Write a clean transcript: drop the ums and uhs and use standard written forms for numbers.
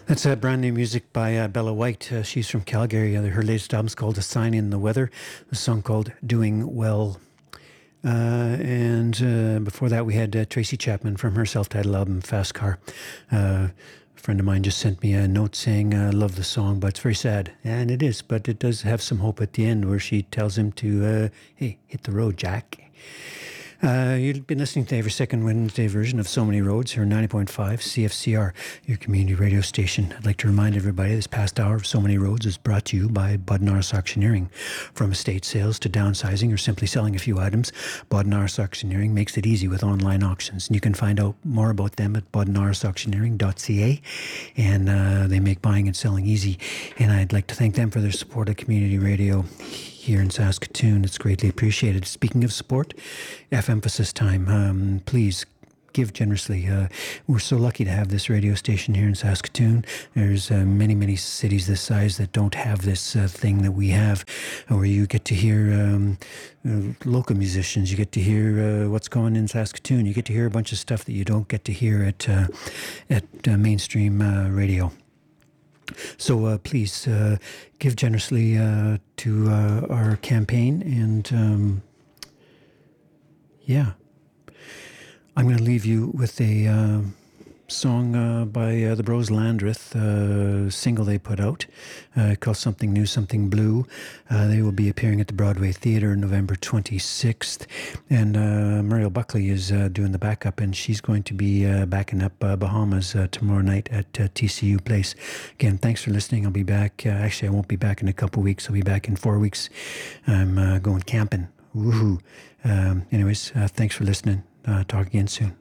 That's brand new music by Bella White. She's from Calgary. Her latest album's called A Sign in the Weather, a song called Doing Well. And before that, we had Tracy Chapman from her self-titled album, Fast Car. A friend of mine just sent me a note saying, love the song, but it's very sad. And it is, but it does have some hope at the end where she tells him to, hey, hit the road, Jack. You've been listening to every second Wednesday version of So Many Roads here on 90.5 CFCR, your community radio station. I'd like to remind everybody this past hour of So Many Roads is brought to you by Bud Norris Auctioneering. From estate sales to downsizing or simply selling a few items, Bud Norris Auctioneering makes it easy with online auctions. And you can find out more about them at budnorrisauctioneering.ca. And they make buying and selling easy. And I'd like to thank them for their support of community radio here in Saskatoon. It's greatly appreciated. Speaking of support, F-emphasis time. Please give generously. We're so lucky to have this radio station here in Saskatoon. There's many, many cities this size that don't have this thing that we have, where you get to hear local musicians. You get to hear what's going in Saskatoon. You get to hear a bunch of stuff that you don't get to hear at mainstream radio. So please give generously to our campaign. And yeah, I'm going to leave you with a song by the Bros Landreth, single they put out called Something New, Something Blue. They will be appearing at the Broadway Theatre November 26th. And Muriel Buckley is doing the backup, and she's going to be backing up Bahamas tomorrow night at TCU Place. Again, thanks for listening. I'll be back. Actually, I won't be back in a couple weeks. I'll be back in 4 weeks. I'm going camping. Woohoo. Anyways, thanks for listening. Talk again soon.